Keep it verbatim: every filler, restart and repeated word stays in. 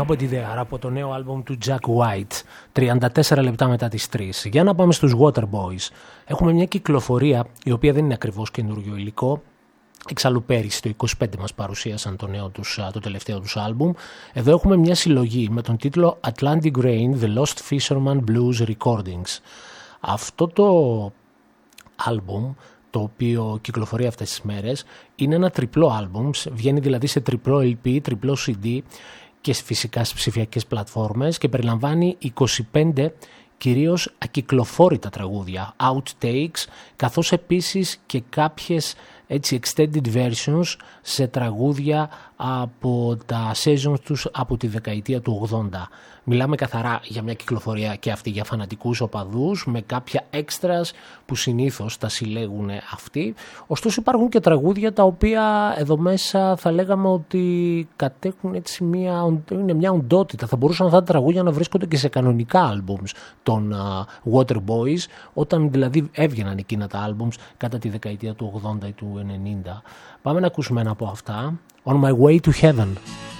από τη There, από το νέο άλμπομ του Jack White, τριάντα τέσσερα λεπτά μετά τις τρεις. Για να πάμε στους Waterboys. Έχουμε μια κυκλοφορία η οποία δεν είναι ακριβώς καινούριο υλικό. Εξάλλου πέρυσι το είκοσι πέντε μας παρουσίασαν το, νέο τους, το τελευταίο τους άλμπουμ. Εδώ έχουμε μια συλλογή με τον τίτλο Atlantic Rain, The Lost Fisherman Blues Recordings. Αυτό το άλμπουμ, το οποίο κυκλοφορεί αυτές τις μέρες, είναι ένα τριπλό άλμπουμ, βγαίνει δηλαδή σε τριπλό ελ πι, τριπλό σι ντι και φυσικά στις ψηφιακές πλατφόρμες και περιλαμβάνει είκοσι πέντε κυρίως ακυκλοφόρητα τραγούδια, outtakes, καθώς επίσης και κάποιες έτσι extended versions σε τραγούδια από τα sessions τους από τη δεκαετία του ογδόντα. Μιλάμε καθαρά για μια κυκλοφορία και αυτή για φανατικούς οπαδούς με κάποια extras που συνήθως τα συλλέγουν αυτοί. Ωστόσο υπάρχουν και τραγούδια τα οποία εδώ μέσα θα λέγαμε ότι κατέχουν έτσι μια, είναι μια οντότητα. Θα μπορούσαν αυτά τα τραγούδια να βρίσκονται και σε κανονικά albums των uh, Waterboys, όταν δηλαδή έβγαιναν εκείνα τα albums κατά τη δεκαετία του ογδόντα ή του ενενήντα. Πάμε να ακούσουμε ένα από αυτά. On My Way to Heaven.